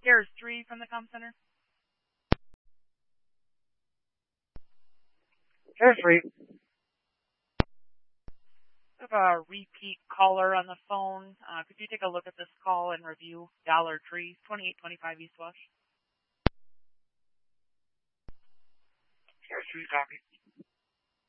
Here's 3 from the comm center. Here's 3. We have a repeat caller on the phone. Could you take a look at this call and review Dollar Tree, 2825 East Wash? Here's 3 copy.